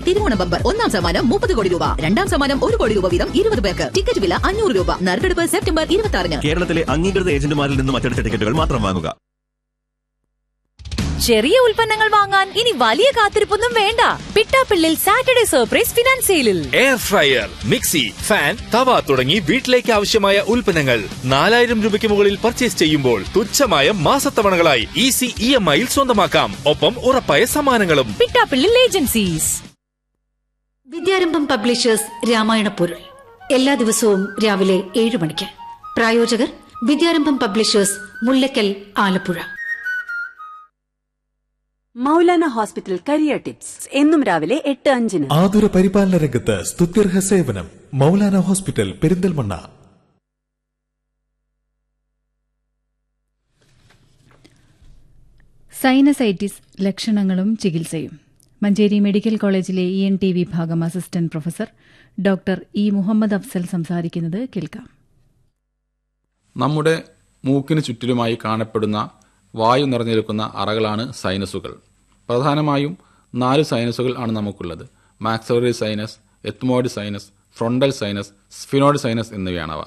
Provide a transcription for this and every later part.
തിരുവോണ ബമ്പർ. ഒന്നാം സമ്മാനം 30 കോടി രൂപ, രണ്ടാം സമ്മാനം 1 കോടി രൂപ വീതം 20 പേർക്ക്. ടിക്കറ്റ് വില 500 രൂപ. നറുക്കെടുപ്പ് സെപ്റ്റംബർ 26-ന്. കേരളത്തിലെ അംഗീകൃത ഏജന്റുമാരിൽ നിന്നും അച്ചടിച്ച ടിക്കറ്റുകൾ മാത്രം വാങ്ങുക. ചെറിയ ഉൽപ്പന്നങ്ങൾ വാങ്ങാൻ ഇനി വലിയ കാത്തിരിപ്പൊന്നും വേണ്ട. പിട്ടാപ്പിള്ളിൽ സാറ്റർഡേ സർപ്രൈസ് ഫിനാൻസ് സെയിലിൽ എയർ ഫ്രയർ, മിക്സി, ഫാൻ, തവ തുടങ്ങി വീട്ടിലേക്ക് ആവശ്യമായ ഉൽപ്പന്നങ്ങൾ 4000 രൂപയ്ക്ക് മുകളിൽ പർച്ചേസ് ചെയ്യുമ്പോൾ തുച്ഛമായ മാസത്തവണകളായി ഈസി EMI സ്വന്തമാക്കാം. ഒപ്പം ഉറപ്പായ സമ്മാനങ്ങളും. പിട്ടാപ്പിള്ളിൽ ഏജൻസീസ്. വിദ്യാരംഭം പബ്ലിഷേഴ്സ് രാമായണ പൊരുൾ എല്ലാ ദിവസവും രാവിലെ 7 മണിക്ക്. പ്രായോജകർ വിദ്യാരംഭം publishers, Mullakkal, Alappuzha. Maulana hospital career tips എന്നും രാവിലെ 8:05. ആതുര പരിപാലന രംഗത്ത് സ്തുത്യർഹ സേവനം. മൗലാന ഹോസ്പിറ്റൽ, പെരിന്തൽമണ്ണ. സൈനസൈറ്റിസ് ലക്ഷണങ്ങളും ചികിത്സയും. മഞ്ചേരി മെഡിക്കൽ കോളേജിലെ ENT വിഭാഗം assistant professor doctor E Muhammad Afsal സംസാരിക്കുന്നത് കേൾക്കാം. നമ്മുടെ മൂക്കിന് ചുറ്റിലുമായി കാണപ്പെടുന്ന വായു നിറഞ്ഞു നിൽക്കുന്ന അറകളാണ് സൈനസുകൾ. പ്രധാനമായും 4 സൈനസുകൾ ആണ് നമുക്കുള്ളത്. Maxillary sinus, ethmoid sinus, frontal sinus, sphenoid sinus എന്നിവയാണവ.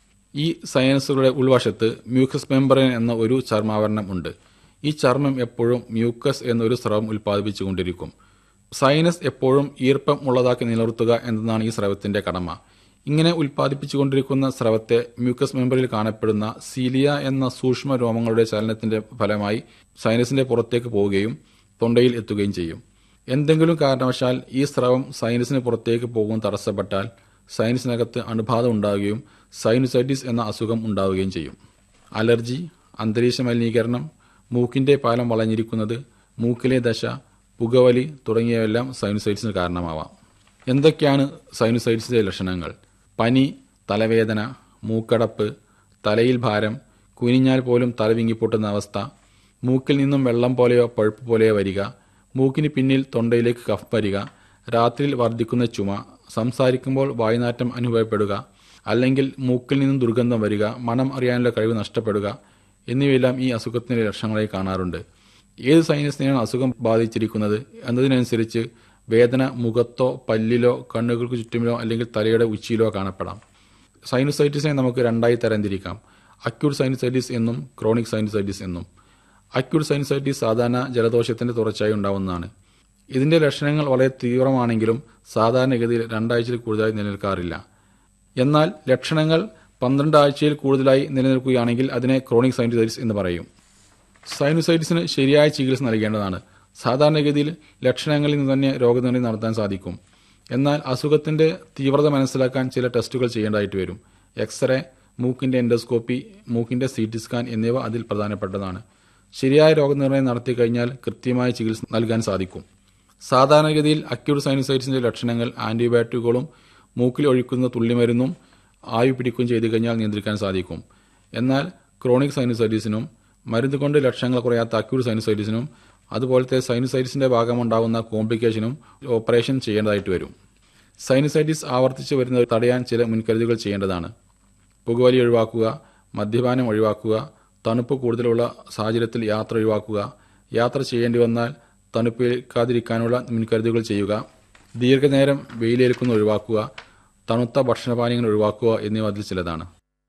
ഈ സൈനസുകളുടെ ഉൾവശത്ത് മ്യൂക്കസ് മെംബ്രെയിൻ എന്ന ഒരു ചർമാവരണം ഉണ്ട്. ഈ ചർമ്മം എപ്പോഴും മ്യൂക്കസ് എന്നൊരു സ്രവം ഉൽപ്പാദിപ്പിച്ചുകൊണ്ടിരിക്കും. സൈനസ് എപ്പോഴും ഈർപ്പം ഉള്ളതാക്കി നിലനിർത്തുക എന്നതാണ് ഈ സ്രവത്തിന്റെ കടമ. ഇങ്ങനെ ഉൽപ്പാദിപ്പിച്ചുകൊണ്ടിരിക്കുന്ന സ്രവത്തെ മ്യൂക്കസ് മെമ്പറിൽ കാണപ്പെടുന്ന സീലിയ എന്ന സൂക്ഷ്മ രോമങ്ങളുടെ ചലനത്തിന്റെ ഫലമായി സൈനസിന്റെ പുറത്തേക്ക് പോവുകയും തൊണ്ടയിൽ എത്തുകയും ചെയ്യും. എന്തെങ്കിലും കാരണവശാൽ ഈ സ്രവം സൈനസിന് പുറത്തേക്ക് പോകും തടസ്സപ്പെട്ടാൽ സൈനസിനകത്ത് അണുബാധ ഉണ്ടാവുകയും സൈനുസൈറ്റിസ് എന്ന അസുഖം ഉണ്ടാവുകയും ചെയ്യും. അലർജി, അന്തരീക്ഷ മലിനീകരണം, മൂക്കിന്റെ പാലം വളഞ്ഞിരിക്കുന്നത്, മൂക്കിലെ ദശ, പുകവലി തുടങ്ങിയവയെല്ലാം സൈനുസൈറ്റിസിന് കാരണമാവാം. എന്തൊക്കെയാണ് സൈനുസൈറ്റിസിന്റെ ലക്ഷണങ്ങൾ? പനി, തലവേദന, മൂക്കടപ്പ്, തലയിൽ ഭാരം, കുനിഞ്ഞാൽ പോലും തല വിങ്ങിപ്പൊട്ടുന്ന അവസ്ഥ, മൂക്കിൽ നിന്നും വെള്ളം പോലെയോ പഴുപ്പ് പോലെയോ വരിക, മൂക്കിന് പിന്നിൽ തൊണ്ടയിലേക്ക് കഫ് വരിക, രാത്രിയിൽ വർദ്ധിക്കുന്ന ചുമ, സംസാരിക്കുമ്പോൾ വായുനാറ്റം അനുഭവപ്പെടുക, അല്ലെങ്കിൽ മൂക്കിൽ നിന്നും ദുർഗന്ധം വരിക, മണം അറിയാനുള്ള കഴിവ് നഷ്ടപ്പെടുക എന്നിവയെല്ലാം ഈ അസുഖത്തിന്റെ ലക്ഷണങ്ങളായി കാണാറുണ്ട്. ഏത് സൈനസിനെയാണ് അസുഖം ബാധിച്ചിരിക്കുന്നത് എന്നതിനനുസരിച്ച് വേദന മുഖത്തോ പല്ലിലോ കണ്ണുകൾക്ക് ചുറ്റുമിലോ അല്ലെങ്കിൽ തലയുടെ ഉച്ചിയിലോ കാണപ്പെടാം. സൈനുസൈറ്റിസിനെ നമുക്ക് 2ആയി തരംതിരിക്കാം. അക്യൂട്ട് സൈനുസൈറ്റിസ് എന്നും ക്രോണിക് സൈനുസൈറ്റിസ് എന്നും. അക്യൂട്ട് സൈനുസൈറ്റിസ് സാധാരണ ജലദോഷത്തിന്റെ തുടർച്ചയായി ഉണ്ടാവുന്നതാണ്. ഇതിന്റെ ലക്ഷണങ്ങൾ വളരെ തീവ്രമാണെങ്കിലും സാധാരണഗതിയിൽ 2 ആഴ്ചയിൽ കൂടുതലായി നിലനിൽക്കാറില്ല. എന്നാൽ ലക്ഷണങ്ങൾ 12 ആഴ്ചയിൽ കൂടുതലായി നിലനിൽക്കുകയാണെങ്കിൽ അതിനെ ക്രോണിക് സൈനുസൈറ്റിസ് എന്ന് പറയും. സൈനുസൈറ്റിസിന് ശരിയായ ചികിത്സ നൽകേണ്ടതാണ്. സാധാരണഗതിയിൽ ലക്ഷണങ്ങളിൽ നിന്ന് തന്നെ രോഗനിർണയം നടത്താൻ സാധിക്കും. എന്നാൽ അസുഖത്തിന്റെ തീവ്രത മനസ്സിലാക്കാൻ ചില ടെസ്റ്റുകൾ ചെയ്യേണ്ടതായിട്ട് വരും. എക്സ്റേ, മൂക്കിന്റെ എൻഡോസ്കോപ്പി, മൂക്കിന്റെ CT സ്കാൻ എന്നിവ അതിൽ പ്രധാനപ്പെട്ടതാണ്. ശരിയായ രോഗനിർണയം നടത്തിക്കഴിഞ്ഞാൽ കൃത്യമായ ചികിത്സ നൽകാൻ സാധിക്കും. സാധാരണഗതിയിൽ അക്യൂട്ട് സൈനുസൈറ്റിസിന്റെ ലക്ഷണങ്ങൾ ആന്റിബയോട്ടിക്കുകളും മൂക്കിൽ ഒഴിക്കുന്ന തുള്ളിമരുന്നും ആവി പിടിക്കുകയും ചെയ്തു കഴിഞ്ഞാൽ നിയന്ത്രിക്കാൻ സാധിക്കും. എന്നാൽ ക്രോണിക് സൈനുസൈറ്റിസിനും മരുന്ന് കൊണ്ട് ലക്ഷണങ്ങൾ കുറയാത്ത അക്യൂട്ട് സൈനുസൈറ്റിസിനും അതുപോലത്തെ സൈനുസൈറ്റിസിന്റെ ഭാഗമുണ്ടാകുന്ന കോംപ്ലിക്കേഷനും ഓപ്പറേഷൻ ചെയ്യേണ്ടതായിട്ട് വരും. സൈനുസൈറ്റിസ് ആവർത്തിച്ച് വരുന്നത് തടയാൻ ചില മുൻകരുതലുകൾ ചെയ്യേണ്ടതാണ്. പുകവലി ഒഴിവാക്കുക, മദ്യപാനം ഒഴിവാക്കുക, തണുപ്പ് കൂടുതലുള്ള സാഹചര്യത്തിൽ യാത്ര ഒഴിവാക്കുക, യാത്ര ചെയ്യേണ്ടി വന്നാൽ തണുപ്പേൽക്കാതിരിക്കാനുള്ള മുൻകരുതലുകൾ ചെയ്യുക, ദീർഘനേരം വെയിലേൽക്കുന്ന ഒഴിവാക്കുക, തണുത്ത ഭക്ഷണപാനീയങ്ങൾ ഒഴിവാക്കുക എന്നിവ അതിൽ ചിലതാണ്.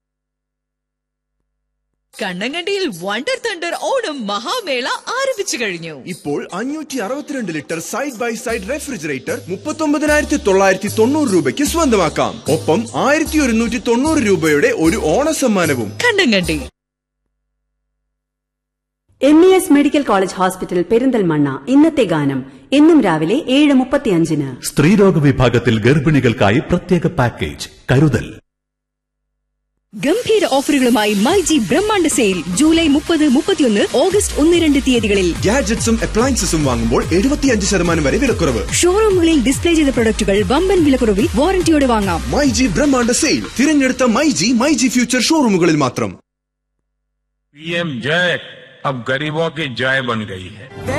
കണ്ണങ്കണ്ടിയിൽ വണ്ടർ തണ്ടർ ഓണം മഹാമേള ആരംഭിച്ചു കഴിഞ്ഞു. ഇപ്പോൾ 562 litre side by side refrigerator 39,990 രൂപയ്ക്ക് സ്വന്തമാക്കാം. ഒപ്പം 1190 രൂപയുടെ ഒരു ഓണസമ്മാനവും. Kannankandi. MES medical college hospital, Perinthalmanna. ഇന്നത്തെ ഗാനം എന്നും രാവിലെ 7:35. സ്ത്രീരോഗ വിഭാഗത്തിൽ ഗർഭിണികൾക്കായി പ്രത്യേക പാക്കേജ് കരുതൽ. ഗംഭീര ഓഫറുകളുമായി മൈജി ബ്രഹ്മാണ്ഡ സെയിൽ ജൂലൈ 30, 31, ഓഗസ്റ്റ് 1, 2 തീയതികളിൽ. ഗാഡ്ജറ്റ്സും അപ്ലയൻസസും വാങ്ങുമ്പോൾ 75% വരെ വിലക്കുറവ്. ഷോറൂമുകളിൽ ഡിസ്പ്ലേ ചെയ്ത പ്രൊഡക്റ്റുകൾ വമ്പൻ വിലക്കുറവിൽ വാറന്റിയോടെ വാങ്ങാം. മൈജി ബ്രഹ്മാണ്ഡ സെയിൽ തിരഞ്ഞെടുത്ത മൈജി ഫ്യൂച്ചർ ഷോറൂമുകളിൽ മാത്രം. PM जय अब गरीबों की जय बन गई है.